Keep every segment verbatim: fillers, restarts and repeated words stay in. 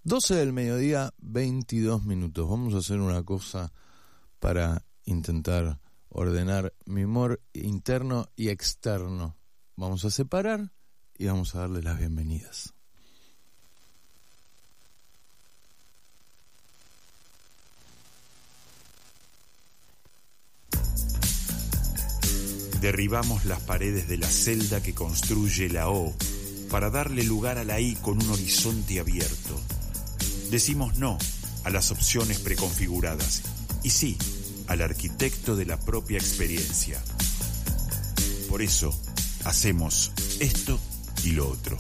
doce del mediodía, veintidós minutos. Vamos a hacer una cosa para intentar ordenar mi humor interno y externo. Vamos a separar y vamos a darle las bienvenidas. Derribamos las paredes de la celda que construye la O para darle lugar a la I con un horizonte abierto. Decimos no a las opciones preconfiguradas y sí al arquitecto de la propia experiencia. Por eso hacemos esto y lo otro.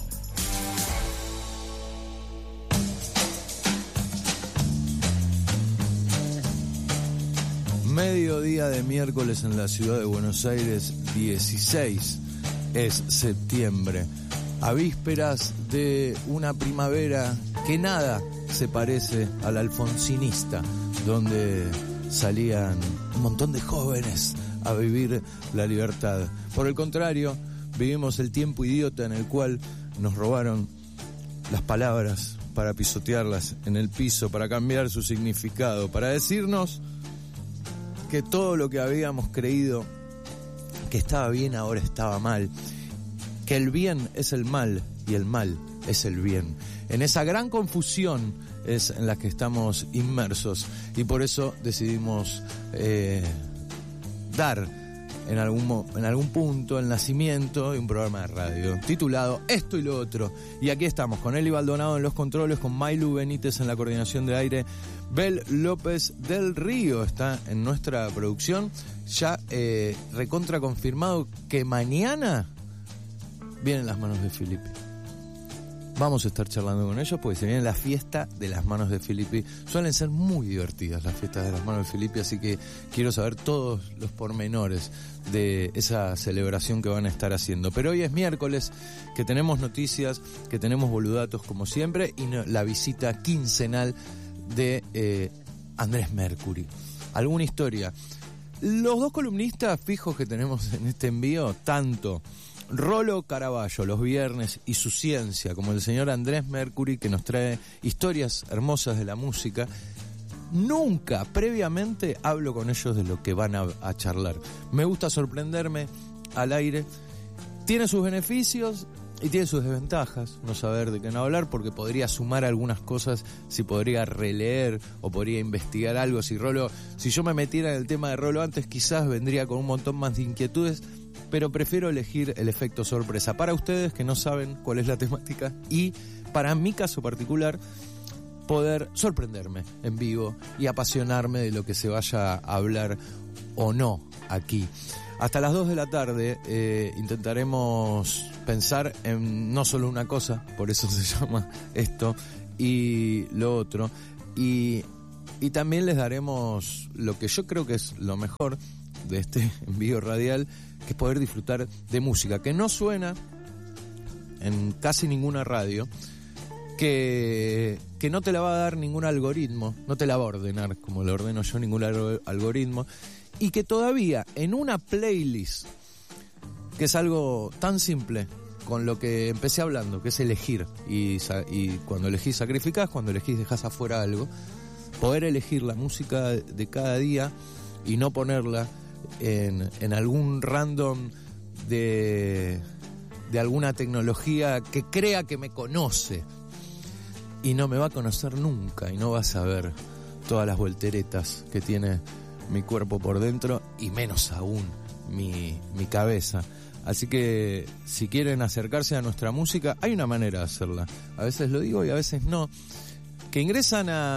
Mediodía de miércoles en la ciudad de Buenos Aires, dieciséis es septiembre, a vísperas de una primavera que nada se parece al alfonsinista, donde salían un montón de jóvenes a vivir la libertad. Por el contrario, vivimos el tiempo idiota en el cual nos robaron las palabras para pisotearlas en el piso, para cambiar su significado, para decirnos que todo lo que habíamos creído que estaba bien ahora estaba mal, que el bien es el mal y el mal es el bien. En esa gran confusión es en la que estamos inmersos y por eso decidimos eh, dar en algún, en algún punto el nacimiento de un programa de radio titulado Esto y lo Otro. Y aquí estamos con Eli Baldonado en los controles, con Mailu Benítez en la coordinación de aire, Bel López del Río está en nuestra producción. Ya eh, recontra confirmado que mañana vienen las manos de Filippi. Vamos a estar charlando con ellos porque se viene la fiesta de las manos de Filippi. Suelen ser muy divertidas las fiestas de las manos de Filippi, así que quiero saber todos los pormenores de esa celebración que van a estar haciendo. Pero hoy es miércoles, que tenemos noticias, que tenemos boludatos como siempre, y no, la visita quincenal de eh, Andrés Mercury. ¿Alguna historia? Los dos columnistas fijos que tenemos en este envío, tanto Rolo Caraballo los viernes y su ciencia, como el señor Andrés Mercury, que nos trae historias hermosas de la música. Nunca previamente hablo con ellos de lo que van a, a charlar. Me gusta sorprenderme al aire. Tiene sus beneficios y tiene sus desventajas no saber de qué no hablar, porque podría sumar algunas cosas, si podría releer o podría investigar algo. Si Rolo, si yo me metiera en el tema de Rolo antes, quizás vendría con un montón más de inquietudes, pero prefiero elegir el efecto sorpresa para ustedes que no saben cuál es la temática, y para mi caso particular poder sorprenderme en vivo y apasionarme de lo que se vaya a hablar o no aquí. Hasta las dos de la tarde eh, intentaremos pensar en no solo una cosa, por eso se llama esto y lo otro, y, y también les daremos lo que yo creo que es lo mejor de este envío radial, que es poder disfrutar de música que no suena en casi ninguna radio, que, que no te la va a dar ningún algoritmo, no te la va a ordenar como lo ordeno yo ningún algoritmo, y que todavía en una playlist, que es algo tan simple con lo que empecé hablando, que es elegir, y, y cuando elegís sacrificás, cuando elegís dejás afuera algo, poder elegir la música de cada día y no ponerla en, en algún random de, de alguna tecnología que crea que me conoce y no me va a conocer nunca, y no va a saber todas las volteretas que tiene mi cuerpo por dentro, y menos aún mi, mi cabeza. Así que si quieren acercarse a nuestra música, hay una manera de hacerla. A veces lo digo y a veces no. Que ingresan a,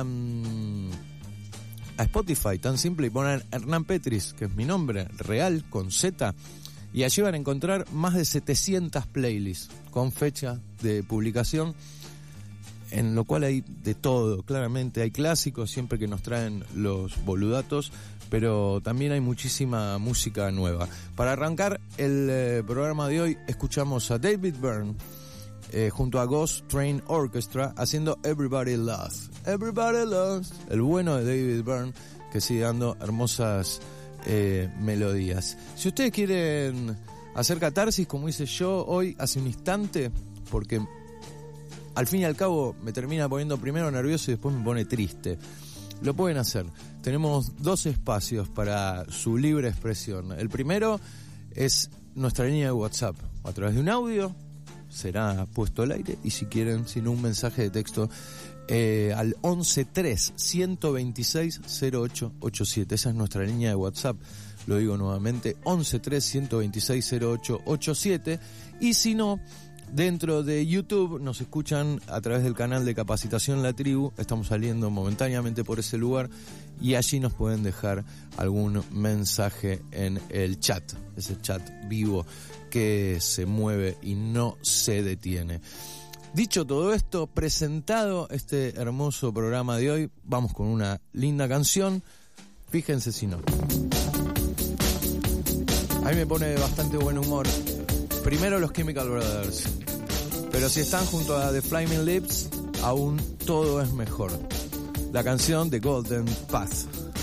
a Spotify, tan simple, y ponen Hernán Petris, que es mi nombre real, con Z, y allí van a encontrar más de setecientas playlists con fecha de publicación, en lo cual hay de todo. Claramente hay clásicos siempre que nos traen los boludatos, pero también hay muchísima música nueva. Para arrancar el eh, programa de hoy, escuchamos a David Byrne eh, junto a Ghost Train Orchestra haciendo Everybody Loves. Everybody Loves, el bueno de David Byrne, que sigue dando hermosas eh, melodías. Si ustedes quieren hacer catarsis como hice yo hoy hace un instante, porque al fin y al cabo me termina poniendo primero nervioso y después me pone triste. Lo pueden hacer. Tenemos dos espacios para su libre expresión. El primero es nuestra línea de WhatsApp. A través de un audio será puesto al aire, y si quieren, sin un mensaje de texto, eh, al once tres, ciento veintiséis, cero ocho ochenta y siete. Esa es nuestra línea de WhatsApp. Lo digo nuevamente, once tres, ciento veintiséis, cero ocho ochenta y siete. Y si no, dentro de YouTube nos escuchan a través del canal de Capacitación La Tribu. Estamos saliendo momentáneamente por ese lugar y allí nos pueden dejar algún mensaje en el chat, ese chat vivo que se mueve y no se detiene. Dicho todo esto, presentado este hermoso programa de hoy, vamos con una linda canción. Fíjense si no. A mí me pone bastante buen humor. Primero los Chemical Brothers, pero si están junto a The Flaming Lips, aún todo es mejor. La canción de Golden Path.